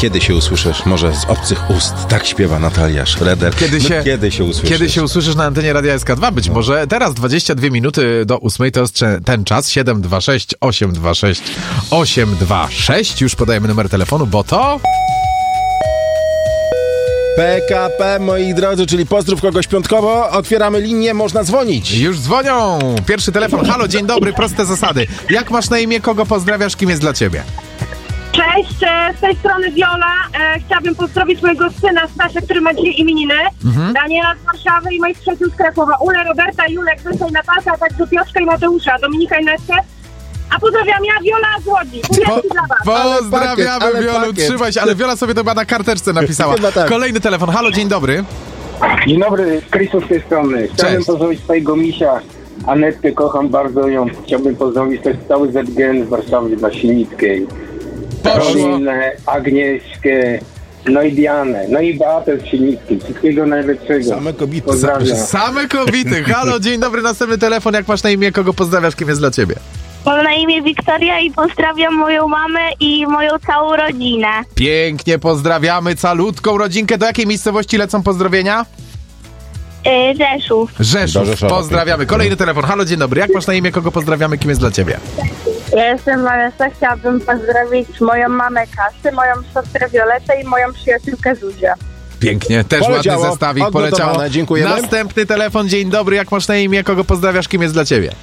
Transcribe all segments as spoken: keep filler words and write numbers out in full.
Kiedy się usłyszysz? Może z obcych ust. Tak śpiewa Natalia Schroeder. Kiedy się, no, kiedy się usłyszysz? Kiedy się usłyszysz na antenie Radia S K dwa? Być może teraz dwadzieścia dwie minuty do ósmej to jest ten czas. siedem dwa sześć osiem dwa sześć osiem dwa sześć. Już podajemy numer telefonu, bo to... P K P, moi drodzy, czyli pozdrów kogoś piątkowo. Otwieramy linię, można dzwonić. Już dzwonią. Pierwszy telefon. Halo, dzień dobry, proste zasady. Jak masz na imię, kogo pozdrawiasz, kim jest dla ciebie? Cześć, e, z tej strony Wiola. E, chciałabym pozdrowić mojego syna Stasia, który ma dzisiaj imieniny. Mhm. Daniela z Warszawy i moich przyjaciół z Krakowa. Ulę, Roberta, Julek, Zosia i Natalka, a także Piotrka i Mateusza, Dominika i Nestę. A pozdrawiam ja, Wiola z Łodzi. Uwielki dla was. Pozdrawiamy, ale Wiolu, pakiet. trzymaj się, ale Wiola sobie to chyba na karteczce napisała. Chyba tak. Kolejny telefon. Halo, dzień dobry. Dzień dobry, Krzysztof z tej strony. Chciałbym Cześć. pozdrowić swojego misia, Anetkę, kocham bardzo ją. Chciałbym pozdrowić też cały Z G N z Warszawy na Sinickiej. Karolinę, Agnieszkę, no i Dianę, no i Beatę z Sinickiej. Wszystkiego najlepszego. Same kobiety. Pozdrawiam. Same kobiety. Halo, dzień dobry, następny telefon. Jak masz na imię, kogo pozdrawiasz, kim jest dla ciebie? Mam na imię Wiktoria i pozdrawiam moją mamę i moją całą rodzinę. Pięknie, pozdrawiamy calutką rodzinkę. Do jakiej miejscowości lecą pozdrowienia? Yy, Rzeszów. Rzeszów. Do Rzeszowa. Pozdrawiamy. Kolejny telefon. Halo, dzień dobry. Jak masz na imię, kogo pozdrawiamy, kim jest dla ciebie? Ja jestem Vanessa, chciałabym pozdrowić moją mamę Kasę, moją siostrę Violetę i moją przyjaciółkę Zuzię. Pięknie, też Poleciało. ładny zestawik Odnotowane. poleciało. Dziękujemy. Następny telefon. Dzień dobry. Jak masz na imię, kogo pozdrawiasz, kim jest dla ciebie?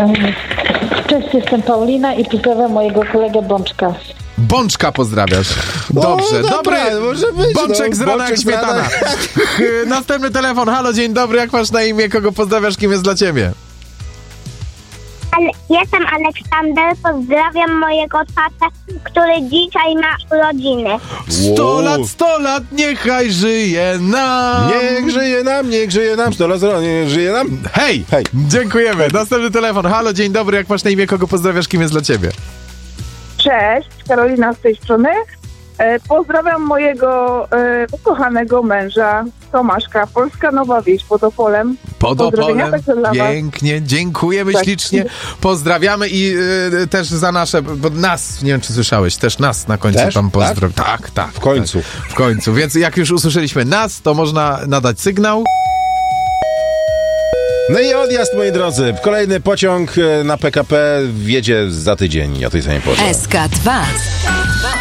Cześć, jestem Paulina i pozdrawiam mojego kolegę Bączka. Bączka pozdrawiasz. Dobrze, O, dobra, dobry. może być, Bączek no. z rana jak Bączek z rana. śmietana. Następny telefon. Halo, dzień dobry. Jak masz na imię, kogo pozdrawiasz, kim jest dla ciebie? Ale jestem Aleksander, pozdrawiam mojego tatę, który dzisiaj ma urodziny. Sto Wow. lat, sto lat, niechaj żyje nam. Niech żyje nam, niech żyje nam. sto lat, niech żyje nam. Hej, Hej. dziękujemy. Następny telefon. Halo, dzień dobry. Jak masz na imię, kogo pozdrawiasz, kim jest dla ciebie? Cześć, Karolina z tej strony. E, pozdrawiam mojego e, ukochanego męża Tomaszka, Polska Nowa Wieś pod Opolem. Pod Pozdrowienia Opolem. także dla was. Pięknie, dziękujemy Tak. ślicznie. Pozdrawiamy i y, też za nasze, bo nas, nie wiem czy słyszałeś, też nas na końcu Też? tam pozdrow. Tak, tak. tak W końcu. Tak, w końcu. Więc jak już usłyszeliśmy nas, to można nadać sygnał. No i odjazd, moi drodzy. Kolejny pociąg na P K P wjedzie za tydzień o tej samej porze. S K dwa.